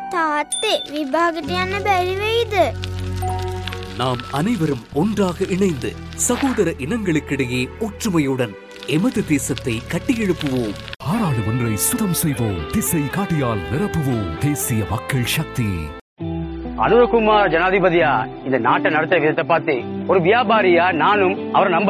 තාත්තේ විභාගට යන්න බැරි වෙයිද? நாம் அனைவரும் ஒன்றாக இணைந்து சகோதர இனங்களுக்கிடையே ஒற்றுமையுடன் எமது தேசத்தை கட்டியெழுப்புவோம். பாராளுமன்றை சுத்தம் செய்வோம், திசை காட்டியால் நிரப்புவோம். தேசிய மக்கள் சக்தி. அனுரகுமார் ஜனாதிபதியா இந்த நாட்டை நடத்த விதத்தை பார்த்து ஒரு வியாபாரியா நானும் அவரை நம்ப